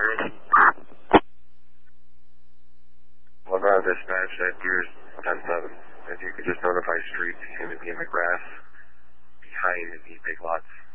Progress. 1 round dispatch at Gears 10-7. If you could just notify streets in the McGrath behind the big lots.